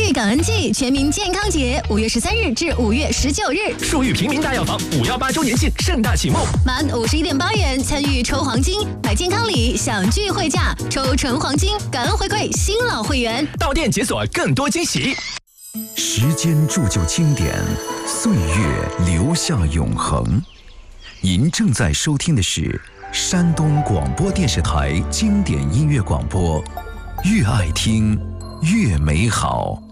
豫感恩季全民健康节5月13日至5月19日， 树玉平民大药房518周年庆盛大启幕， 满51.8元参与抽黄金，买健康礼享聚会价，抽纯黄金，感恩回馈新老会员。 到店解锁更多惊喜。 时间铸就经典，岁月留下永恒。您正在收听的是山东广播电视台经典音乐广播，越爱听越美好。